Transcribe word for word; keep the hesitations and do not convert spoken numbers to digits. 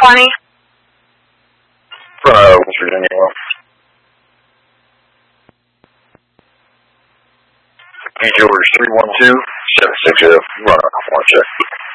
twenty. Front of West Virginia. V G orders three one two seven six zero. Run off one check.